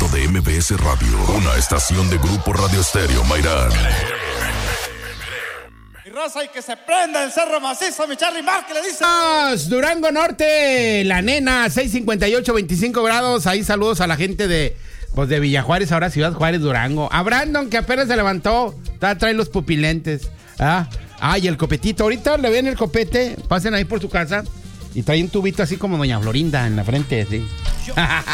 momento de MBS Radio, una estación de Grupo Radio Estéreo Mairán. Y raza, y que se prenda el cerro macizo, mi Charlie Márquez le dice. Durango Norte, La Nena, 6:58, 25 grados. Ahí saludos a la gente de Villa Juárez, ahora Ciudad Juárez, Durango. A Brandon, que apenas se levantó, trae los pupilentes. Y el copetito. Ahorita le ven el copete, pasen ahí por su casa y trae un tubito así como Doña Florinda en la frente, así.